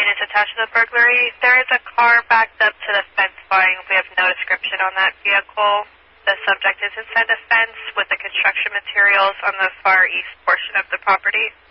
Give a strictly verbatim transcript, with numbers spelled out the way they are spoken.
units attached to the burglary. There is a car backed up to the fence line. We have no description on that vehicle. The subject is inside the fence with the construction materials on the far east portion of the property.